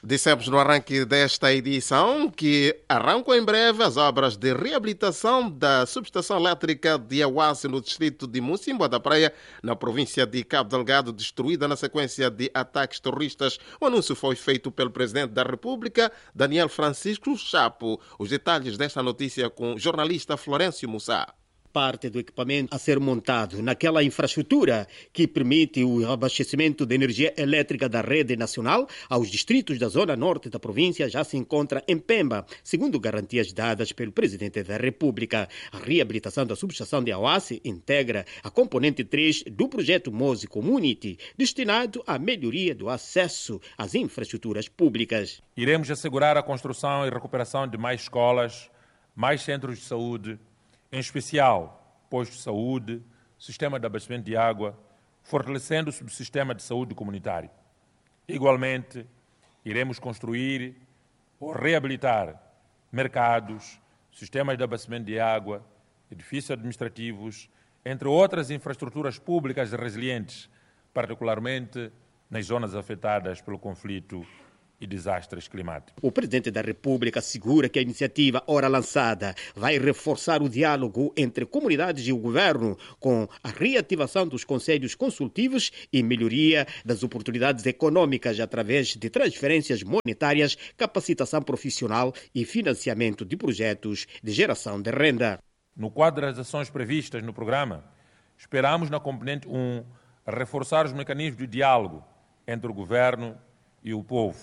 Dissemos no arranque desta edição que arrancam em breve as obras de reabilitação da subestação elétrica de Awassi no distrito de Mocimboa da Praia, na província de Cabo Delgado, destruída na sequência de ataques terroristas. O anúncio foi feito pelo presidente da República, Daniel Francisco Chapo. Os detalhes desta notícia com o jornalista Florencio Mussá. Parte do equipamento a ser montado naquela infraestrutura que permite o abastecimento de energia elétrica da rede nacional aos distritos da zona norte da província já se encontra em Pemba, segundo garantias dadas pelo Presidente da República. A reabilitação da subestação de Awassi integra a componente 3 do projeto Mose Community, destinado à melhoria do acesso às infraestruturas públicas. Iremos assegurar a construção e recuperação de mais escolas, mais centros de saúde, em especial postos de saúde, sistema de abastecimento de água, fortalecendo o subsistema de saúde comunitário. Igualmente, iremos construir ou reabilitar mercados, sistemas de abastecimento de água, edifícios administrativos, entre outras infraestruturas públicas resilientes, particularmente nas zonas afetadas pelo conflito e desastres climáticos. O Presidente da República assegura que a iniciativa, ora lançada, vai reforçar o diálogo entre comunidades e o governo, com a reativação dos conselhos consultivos e melhoria das oportunidades econômicas através de transferências monetárias, capacitação profissional e financiamento de projetos de geração de renda. No quadro das ações previstas no programa, esperamos na componente 1 reforçar os mecanismos de diálogo entre o governo e o povo,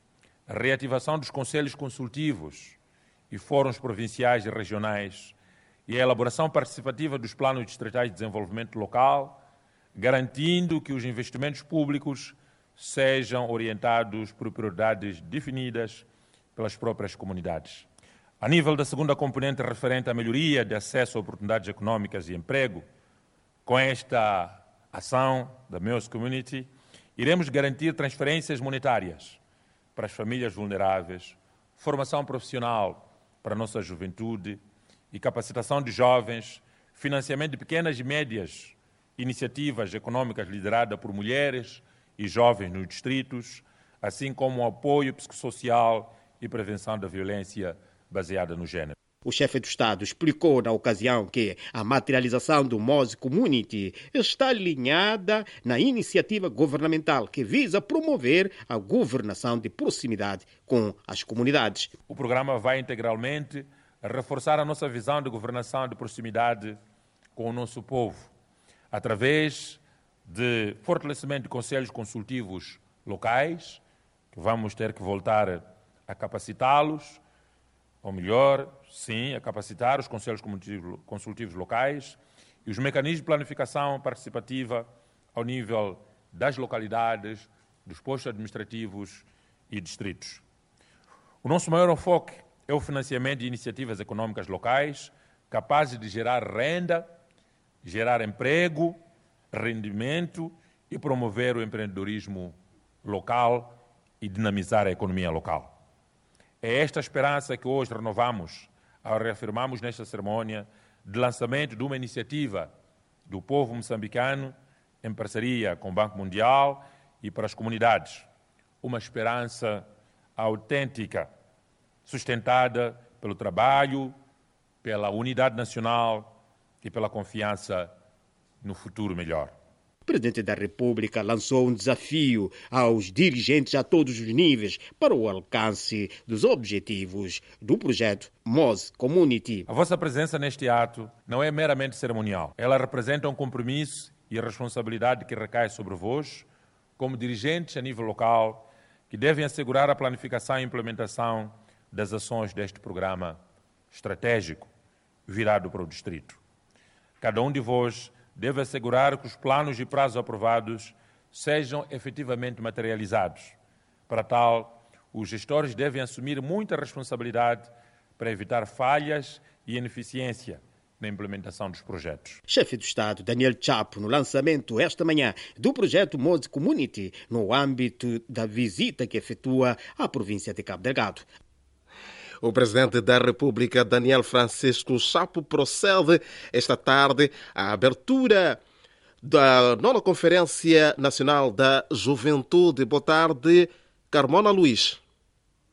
a reativação dos conselhos consultivos e fóruns provinciais e regionais e a elaboração participativa dos planos distritais de desenvolvimento local, garantindo que os investimentos públicos sejam orientados por prioridades definidas pelas próprias comunidades. A nível da segunda componente referente à melhoria de acesso a oportunidades econômicas e emprego, com esta ação da Mose Community, iremos garantir transferências monetárias para as famílias vulneráveis, formação profissional para a nossa juventude e capacitação de jovens, financiamento de pequenas e médias iniciativas econômicas lideradas por mulheres e jovens nos distritos, assim como o apoio psicossocial e prevenção da violência baseada no género. O chefe do Estado explicou na ocasião que a materialização do Mose Community está alinhada na iniciativa governamental que visa promover a governação de proximidade com as comunidades. O programa vai integralmente reforçar a nossa visão de governação de proximidade com o nosso povo, através de fortalecimento de conselhos consultivos locais, que vamos ter que voltar a capacitá-los, ou melhor, sim, a capacitar os conselhos consultivos locais e os mecanismos de planificação participativa ao nível das localidades, dos postos administrativos e distritos. O nosso maior enfoque é o financiamento de iniciativas econômicas locais capazes de gerar renda, gerar emprego, rendimento e promover o empreendedorismo local e dinamizar a economia local. É esta esperança que hoje renovamos ao reafirmarmos nesta cerimônia de lançamento de uma iniciativa do povo moçambicano em parceria com o Banco Mundial e para as comunidades. Uma esperança autêntica, sustentada pelo trabalho, pela unidade nacional e pela confiança no futuro melhor. O Presidente da República lançou um desafio aos dirigentes a todos os níveis para o alcance dos objetivos do projeto Mose Community. A vossa presença neste ato não é meramente cerimonial. Ela representa um compromisso e a responsabilidade que recai sobre vós, como dirigentes a nível local, que devem assegurar a planificação e implementação das ações deste programa estratégico virado para o distrito. Cada um de vós deve assegurar que os planos e prazos aprovados sejam efetivamente materializados. Para tal, os gestores devem assumir muita responsabilidade para evitar falhas e ineficiência na implementação dos projetos. Chefe do Estado, Daniel Chapo, no lançamento esta manhã do projeto Mose Community, no âmbito da visita que efetua à província de Cabo Delgado. O Presidente da República, Daniel Francisco Chapo, procede esta tarde à abertura da 9ª Conferência Nacional da Juventude. Boa tarde, Carmona Luís.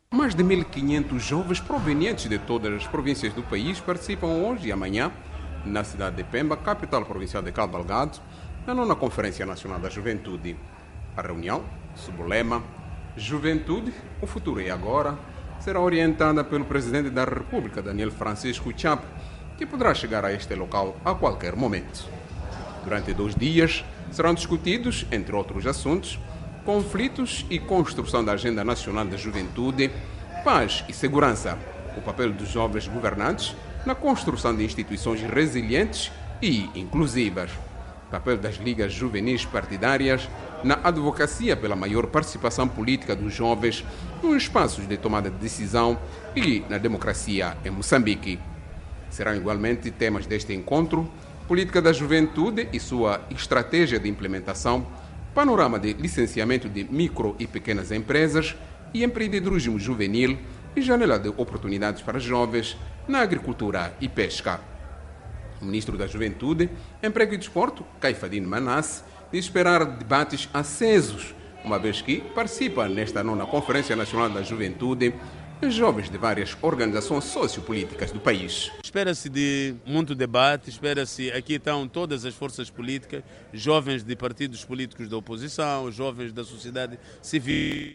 Mais de 1.500 jovens provenientes de todas as províncias do país participam hoje e amanhã na cidade de Pemba, capital provincial de Cabo Delgado, na 9ª Conferência Nacional da Juventude. A reunião, sob o lema Juventude, o futuro é agora, será orientada pelo Presidente da República, Daniel Francisco Chapo, que poderá chegar a este local a qualquer momento. Durante 2 dias, serão discutidos, entre outros assuntos, conflitos e construção da Agenda Nacional da Juventude, paz e segurança, o papel dos jovens governantes na construção de instituições resilientes e inclusivas, o papel das ligas juvenis partidárias na advocacia pela maior participação política dos jovens nos espaços de tomada de decisão e na democracia em Moçambique. Serão igualmente temas deste encontro: política da juventude e sua estratégia de implementação, panorama de licenciamento de micro e pequenas empresas e empreendedorismo juvenil e janela de oportunidades para jovens na agricultura e pesca. O ministro da Juventude, Emprego e Desporto, Caifadine Manasse, diz esperar debates acesos, uma vez que participa nesta 9ª Conferência Nacional da Juventude jovens de várias organizações sociopolíticas do país. Espera-se de muito debate, espera-se, aqui estão todas as forças políticas, jovens de partidos políticos da oposição, jovens da sociedade civil,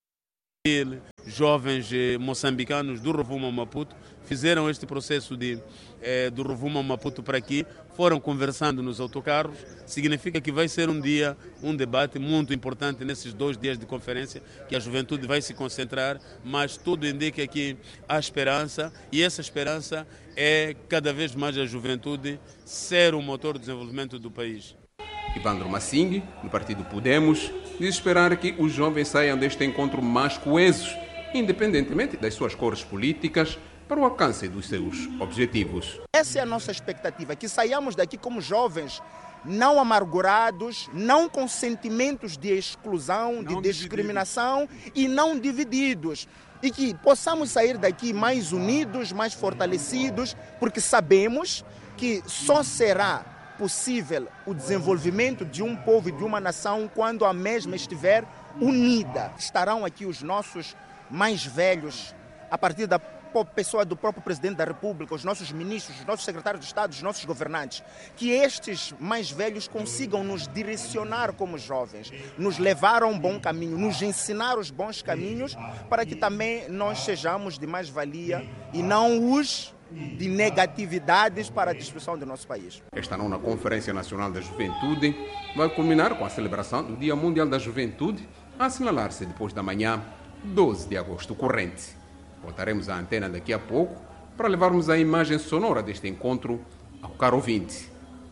jovens moçambicanos do Rovuma Maputo, fizeram este processo do Rovuma Maputo para aqui, foram conversando nos autocarros. Significa que vai ser um debate muito importante nesses 2 dias de conferência, que a juventude vai se concentrar, mas tudo indica que há esperança, e essa esperança é cada vez mais a juventude ser o motor do desenvolvimento do país. Ivandro Massingue, do partido Podemos, diz esperar que os jovens saiam deste encontro mais coesos, independentemente das suas cores políticas, para o alcance dos seus objetivos. Essa é a nossa expectativa, que saiamos daqui como jovens, não amargurados, não com sentimentos de exclusão, de discriminação e não divididos. E que possamos sair daqui mais unidos, mais fortalecidos, porque sabemos que só será possível o desenvolvimento de um povo e de uma nação quando a mesma estiver unida. Estarão aqui os nossos mais velhos, a partir da pessoa do próprio Presidente da República, os nossos ministros, os nossos secretários de Estado, os nossos governantes, que estes mais velhos consigam nos direcionar como jovens, nos levar a um bom caminho, nos ensinar os bons caminhos, para que também nós sejamos de mais-valia e não os de negatividades para a destruição do nosso país. Esta 9ª Conferência Nacional da Juventude vai culminar com a celebração do Dia Mundial da Juventude, a assinalar-se depois da manhã, 12 de agosto corrente. Voltaremos à antena daqui a pouco para levarmos a imagem sonora deste encontro ao caro ouvinte.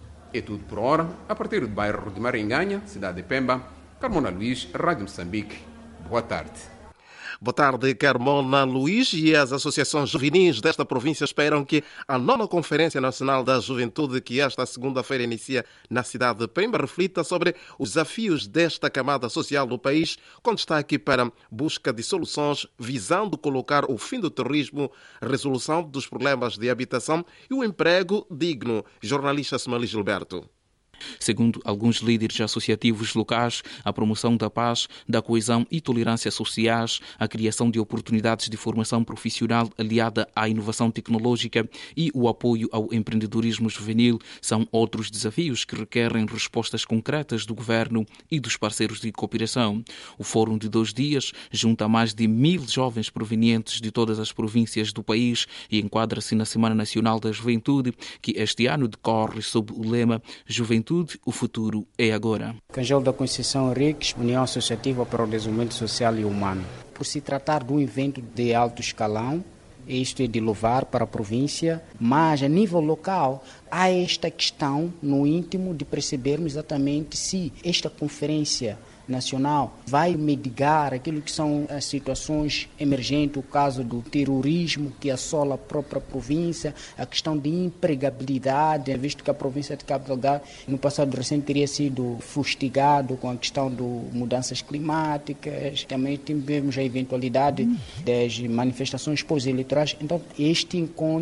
É tudo por hora, a partir do bairro de Maringanha, cidade de Pemba. Carmona Luís, Rádio Moçambique. Boa tarde. Boa tarde, Carmona Luís. E as associações juvenis desta província esperam que a 9ª Conferência Nacional da Juventude, que esta segunda-feira inicia na cidade de Pemba, reflita sobre os desafios desta camada social no país, com destaque para busca de soluções visando colocar o fim do terrorismo, resolução dos problemas de habitação e o emprego digno. Jornalista Smali Gilberto. Segundo alguns líderes associativos locais, a promoção da paz, da coesão e tolerância sociais, a criação de oportunidades de formação profissional aliada à inovação tecnológica e o apoio ao empreendedorismo juvenil são outros desafios que requerem respostas concretas do governo e dos parceiros de cooperação. O fórum de 2 dias junta mais de 1.000 jovens provenientes de todas as províncias do país e enquadra-se na Semana Nacional da Juventude, que este ano decorre sob o lema Juventude, o futuro é agora. Cangel da Conceição Henriques, União Associativa para o Desenvolvimento Social e Humano. Por se tratar de um evento de alto escalão, isto é de louvar para a província, mas a nível local há esta questão no íntimo de percebermos exatamente se esta conferência nacional vai mitigar aquilo que são as situações emergentes, o caso do terrorismo que assola a própria província, a questão de empregabilidade, visto que a província de Cabo Delgado no passado recente teria sido fustigado com a questão de mudanças climáticas, também tivemos a eventualidade das manifestações pós-eleitorais. Então este encontro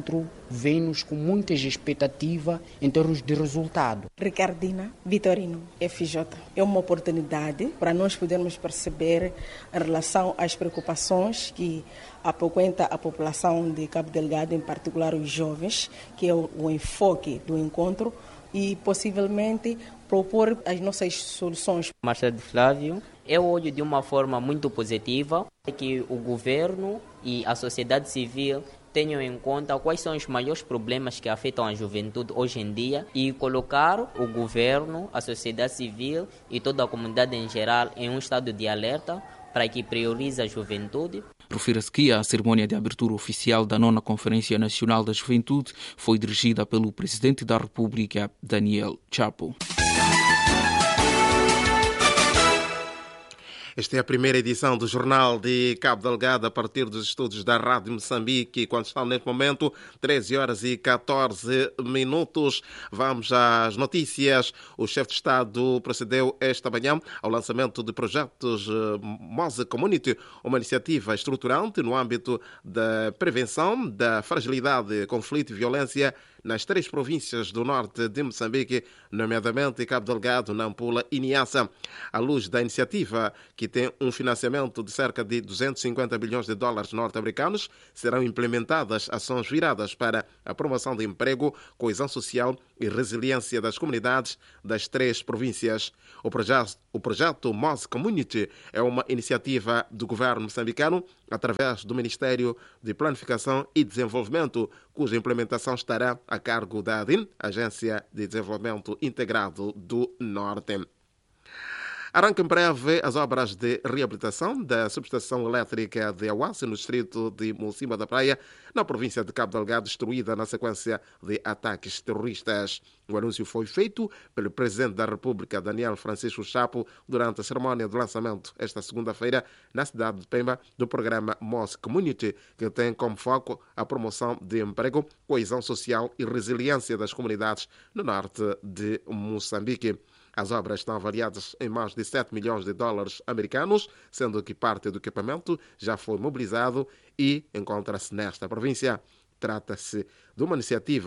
vem-nos com muitas expectativas em termos de resultado. Ricardina Vitorino, FJ. É uma oportunidade para nós podermos perceber em relação às preocupações que apoquenta a população de Cabo Delgado, em particular os jovens, que é o enfoque do encontro, e possivelmente propor as nossas soluções. Marcelo Flávio, eu olho de uma forma muito positiva que o governo e a sociedade civil tenham em conta quais são os maiores problemas que afetam a juventude hoje em dia e colocar o governo, a sociedade civil e toda a comunidade em geral em um estado de alerta para que priorize a juventude. Refira-se que a cerimónia de abertura oficial da 9ª Conferência Nacional da Juventude foi dirigida pelo Presidente da República, Daniel Chapo. Esta é a primeira edição do Jornal de Cabo Delgado a partir dos estúdios da Rádio Moçambique, quando estão neste momento 13h14. Vamos às notícias. O chefe de Estado procedeu esta manhã ao lançamento de projetos Mose Community, uma iniciativa estruturante no âmbito da prevenção da fragilidade, conflito e violência nas 3 províncias do norte de Moçambique, nomeadamente Cabo Delgado, Nampula e Niassa. À luz da iniciativa, que tem um financiamento de cerca de 250 bilhões de dólares norte-americanos, serão implementadas ações viradas para a promoção de emprego, coesão social e resiliência das comunidades das 3 províncias. O projeto Mose Community é uma iniciativa do governo moçambicano através do Ministério de Planificação e Desenvolvimento, cuja implementação estará a cargo da ADIN, Agência de Desenvolvimento Integrado do Norte. Arranca em breve as obras de reabilitação da subestação elétrica de Awassi, no distrito de Mocimboa da Praia, na província de Cabo Delgado, destruída na sequência de ataques terroristas. O anúncio foi feito pelo Presidente da República, Daniel Francisco Chapo, durante a cerimónia de lançamento esta segunda-feira na cidade de Pemba do programa Mose Community, que tem como foco a promoção de emprego, coesão social e resiliência das comunidades no norte de Moçambique. As obras estão avaliadas em mais de 7 milhões de dólares americanos, sendo que parte do equipamento já foi mobilizado e encontra-se nesta província. Trata-se de uma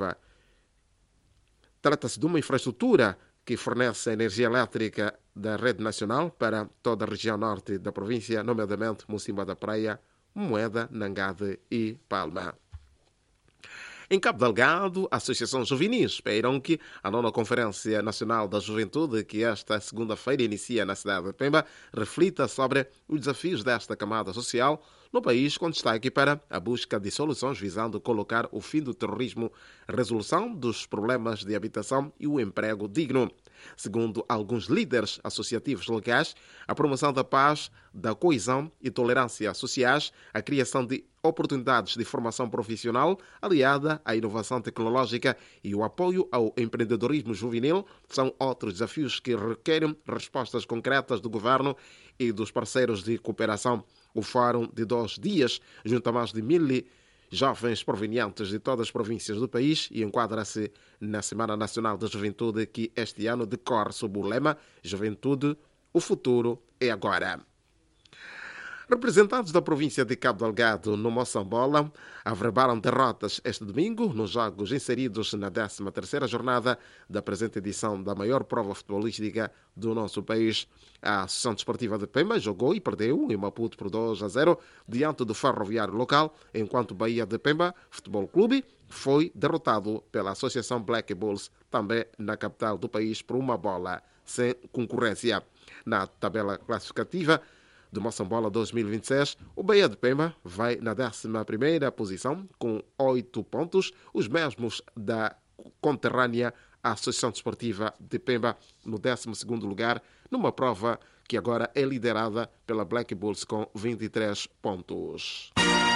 infraestrutura que fornece energia elétrica da rede nacional para toda a região norte da província, nomeadamente Mocimboa da Praia, Moeda, Nangade e Palma. Em Cabo Delgado, a Associação Juvenil esperam que a 9ª Conferência Nacional da Juventude, que esta segunda-feira inicia na cidade de Pemba, reflita sobre os desafios desta camada social no país, com destaque para a busca de soluções visando colocar o fim do terrorismo, a resolução dos problemas de habitação e o emprego digno. Segundo alguns líderes associativos locais, a promoção da paz, da coesão e tolerância sociais, a criação de oportunidades de formação profissional aliada à inovação tecnológica e o apoio ao empreendedorismo juvenil são outros desafios que requerem respostas concretas do governo e dos parceiros de cooperação. O fórum de 2 dias junta mais de 1.000 jovens provenientes de todas as províncias do país e enquadra-se na Semana Nacional da Juventude, que este ano decorre sob o lema Juventude, o futuro é agora. Representantes da província de Cabo Delgado, no Moçambola, averbaram derrotas este domingo nos jogos inseridos na 13ª jornada da presente edição da maior prova futebolística do nosso país. A Associação Desportiva de Pemba jogou e perdeu em Maputo por 2-0 diante do ferroviário local, enquanto Bahia de Pemba Futebol Clube foi derrotado pela Associação Black Bulls, também na capital do país, por 1 bola sem concorrência. Na tabela classificativa do Moçambola 2026, o Bahia de Pemba vai na 11ª posição com 8 pontos, os mesmos da conterrânea Associação Desportiva de Pemba no 12º lugar, numa prova que agora é liderada pela Black Bulls com 23 pontos.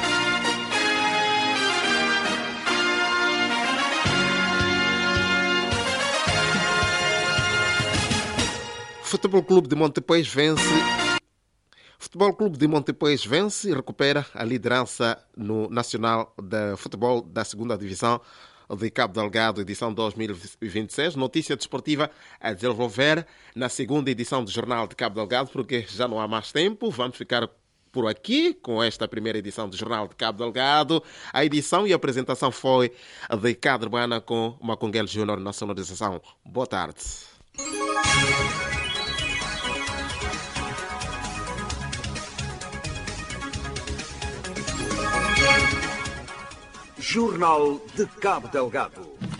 Futebol Clube de Montepuez vence. Futebol Clube de Montepuez vence e recupera a liderança no Nacional de Futebol da 2ª Divisão de Cabo Delgado, edição 2026. Notícia desportiva a desenvolver na 2ª edição do Jornal de Cabo Delgado, porque já não há mais tempo. Vamos ficar por aqui com esta primeira edição do Jornal de Cabo Delgado. A edição e a apresentação foi de Cadre Bana com Maconguel Júnior na sonorização. Boa tarde. Jornal de Cabo Delgado.